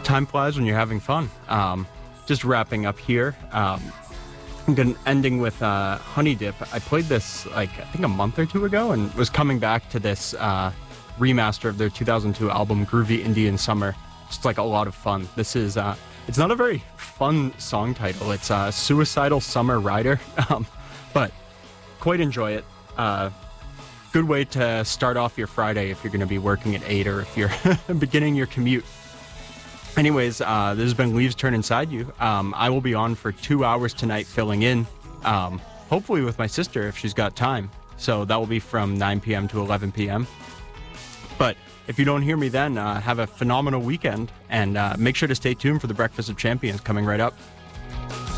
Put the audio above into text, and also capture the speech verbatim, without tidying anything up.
time flies when you're having fun. Um, just wrapping up here. Um, I'm gonna, ending with uh, Honey Dip. I played this like I think a month or two ago, and was coming back to this uh, remaster of their two thousand two album, Groovy Indian Summer. Just like a lot of fun. This is uh, it's not a very fun song title. It's uh, Suicidal Summer Rider, um, but quite enjoy it. Uh, good way to start off your Friday if you're going to be working at eight or if you're beginning your commute. Anyways, uh, this has been Leaves Turn Inside You. Um, I will be on for two hours tonight filling in, um, hopefully with my sister if she's got time. So that will be from nine p.m. to eleven p.m. But if you don't hear me then, uh, have a phenomenal weekend, and uh, make sure to stay tuned for the Breakfast of Champions coming right up.